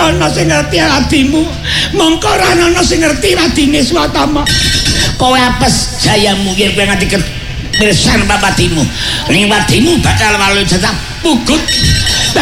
ana sing ngerti adimu. Mongko ora ana sing ngerti wadine Swatama. Kowe apes jayamu yen kowe nganti pirsan papatimu. Ning wadimu bakal walu jatah pugut.